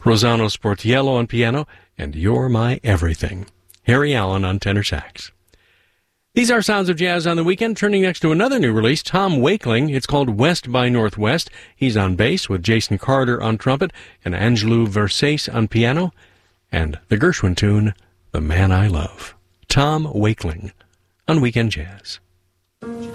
Rosano Sportiello on piano, and You're My Everything. Harry Allen on tenor sax. These are Sounds of Jazz on the Weekend. Turning next to another new release, Tom Wakeling. It's called West by Northwest. He's on bass with Jason Carter on trumpet and Angelou Versace on piano. And the Gershwin tune, The Man I Love. Tom Wakeling on Weekend Jazz.